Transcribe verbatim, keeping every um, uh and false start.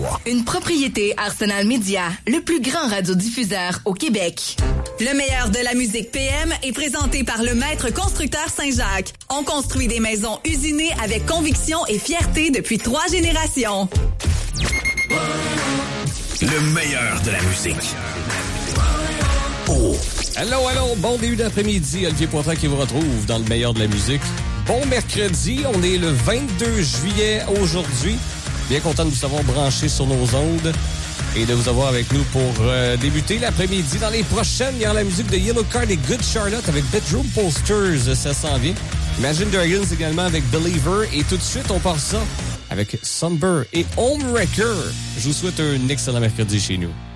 trois. Une propriété Arsenal Media, le plus grand radiodiffuseur au Québec. Le meilleur de la musique P M est présenté par le maître constructeur Saint-Jacques. On construit des maisons usinées avec conviction et fierté depuis trois générations. Le meilleur de la musique. Oh. Allô, allô, bon début d'après-midi. Olivier Poitras qui vous retrouve dans le meilleur de la musique. Bon mercredi, on est le vingt-deux juillet aujourd'hui. Bien content de vous avoir branché sur nos ondes et de vous avoir avec nous pour euh, débuter l'après-midi. Dans les prochaines, il y a la musique de Yellow Card et Good Charlotte avec Bedroom Posters, ça s'en vient. Imagine Dragons également avec Believer. Et tout de suite, on part ça avec Sunburr et Homewrecker. Je vous souhaite un excellent mercredi chez nous.